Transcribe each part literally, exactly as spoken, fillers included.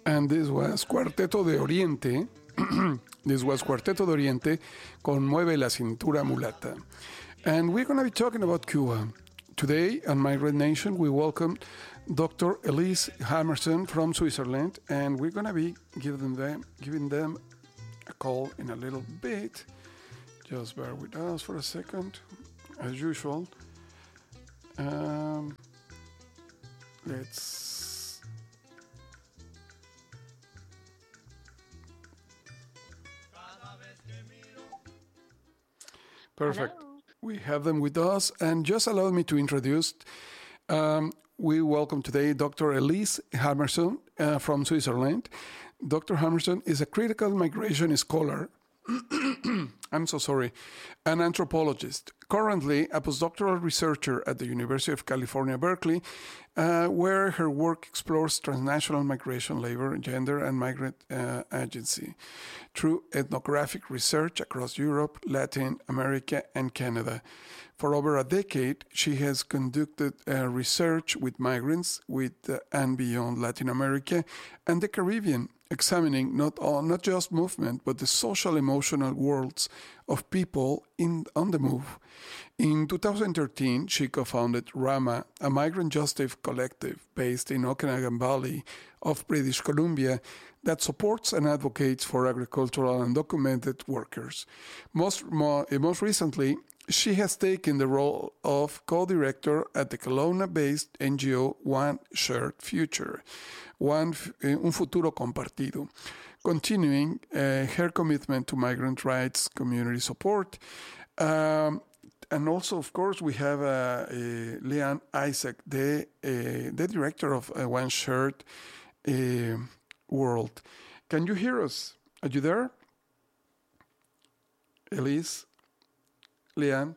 And this was Cuarteto de Oriente. This was Cuarteto de Oriente con Mueve la Cintura Mulata. And we're going to be talking about Cuba. Today on Migrant Nation, we welcome Doctor Elise Hammerson from Switzerland, and we're going to be giving them, giving them a call in a little bit. Just bear with us for a second, as usual. Um, let's... Perfect. Hello. We have them with us, and just allow me to introduce. Um, we welcome today Doctor Elise Hammerson uh, from Switzerland. Doctor Hammerson is a critical migration scholar. I'm so sorry, an anthropologist, currently a postdoctoral researcher at the University of California, Berkeley, uh, where her work explores transnational migration, labor, gender, and migrant uh, agency through ethnographic research across Europe, Latin America, and Canada. For over a decade, she has conducted uh, research with migrants with uh, and beyond Latin America and the Caribbean, examining not all, not just movement, but the social emotional worlds of people in on the move. In two thousand thirteen, she co-founded Rama, a migrant justice collective based in Okanagan Valley of British Columbia that supports and advocates for agricultural and documented workers. Most, more, most recently, she has taken the role of co-director at the Kelowna-based N G O One Shared Future, One, Un Futuro Compartido, continuing uh, her commitment to migrant rights, community support. Um, and also, of course, we have uh, uh, Leanne Isaac, the, uh, the director of uh, One Shared uh, World. Can you hear us? Are you there? Elise? Leanne?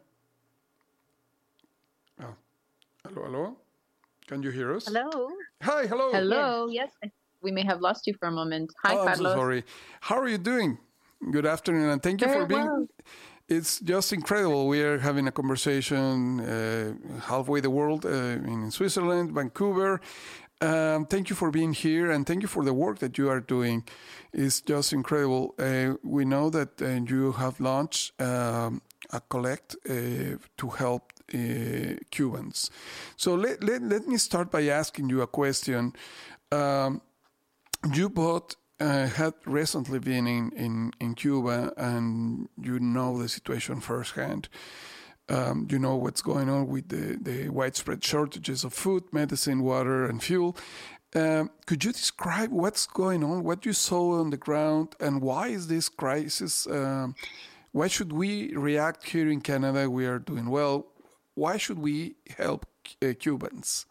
Oh, hello, hello? Can you hear us? Hello. Hi, hello. Hello, yes. We may have lost you for a moment. Hi, oh, Carlos. I'm so sorry. How are you doing? Good afternoon, and thank you Very for being... well. It's just incredible. We are having a conversation uh, halfway the world uh, in Switzerland, Vancouver. Um, thank you for being here, and thank you for the work that you are doing. It's just incredible. Uh, we know that uh, you have launched um, a collect uh, to help uh, Cubans. So let, let, let me start by asking you a question. Um, you both uh, had recently been in, in, in Cuba, and you know the situation firsthand. Um, you know what's going on with the, the widespread shortages of food, medicine, water, and fuel. Um, could you describe what's going on, what you saw on the ground, and why is this crisis? Um, why should we react here in Canada? We are doing well. Why should we help uh, Cubans?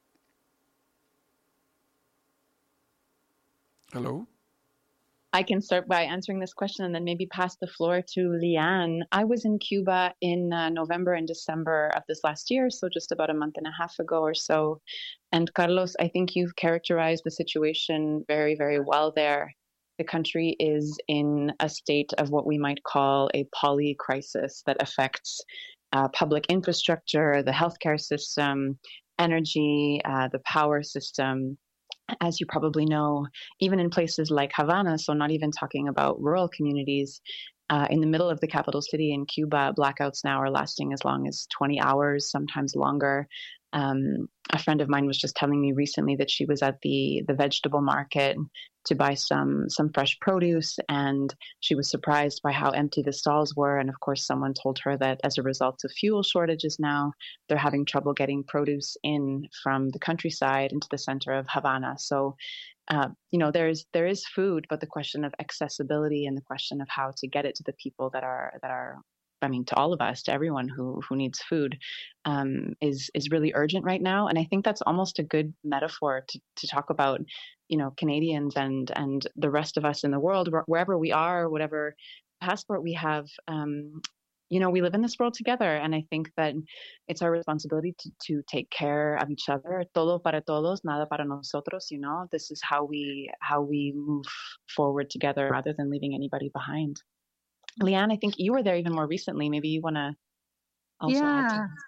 Hello? I can start by answering this question and then maybe pass the floor to Leanne. I was in Cuba in uh, November and December of this last year, so just about a month and a half ago or so. And Carlos, I think you've characterized the situation very, very well there. The country is in a state of what we might call a poly-crisis that affects uh, public infrastructure, the healthcare system, energy, uh, the power system. As you probably know, even in places like Havana, so not even talking about rural communities, uh, in the middle of the capital city in Cuba, blackouts now are lasting as long as twenty hours, sometimes longer. Um, a friend of mine was just telling me recently that she was at the the vegetable market to buy some some fresh produce, and she was surprised by how empty the stalls were. And of course, someone told her that as a result of fuel shortages now, they're having trouble getting produce in from the countryside into the center of Havana. So, uh, you know, there's there is food, but the question of accessibility and the question of how to get it to the people that are that are I mean, to all of us, to everyone who who needs food, um, is is really urgent right now. And I think that's almost a good metaphor to, to talk about, you know, Canadians and and the rest of us in the world, wherever we are, whatever passport we have. Um, you know, we live in this world together, and I think that it's our responsibility to to take care of each other. Todo para todos, nada para nosotros. You know, this is how we how we move forward together, rather than leaving anybody behind. Leanne, I think you were there even more recently. Maybe you want to also yeah. add to that.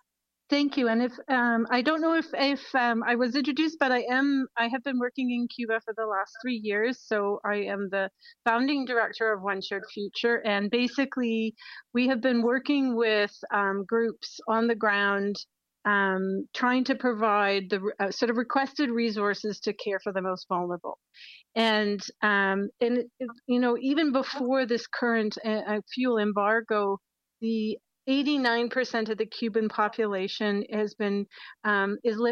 Thank you. And if um, I don't know if if um, I was introduced, but I am. I have been working in Cuba for the last three years. So I am the founding director of One Shared Future, and basically we have been working with um, groups on the ground, um, trying to provide the uh, sort of requested resources to care for the most vulnerable. And um, and you know, even before this current uh, fuel embargo, the eighty-nine percent of the Cuban population has been um, is living